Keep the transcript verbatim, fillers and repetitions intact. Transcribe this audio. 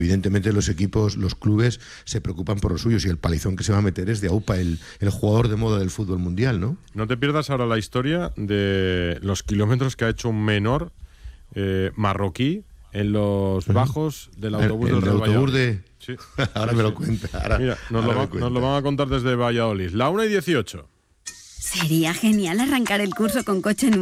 Evidentemente los equipos, los clubes se preocupan por los suyos y el palizón que se va a meter es de Aupa, el, el jugador de moda del fútbol mundial, ¿no? No te pierdas ahora la historia de los kilómetros que ha hecho un menor eh, marroquí en los bajos del autobús el, el del autobús de... Sí. Ahora sí, me sí. lo cuenta. Ahora, Mira, nos, ahora lo va, me cuenta. nos lo van a contar desde Valladolid. La una y dieciocho. Sería genial arrancar el curso con coche nuevo.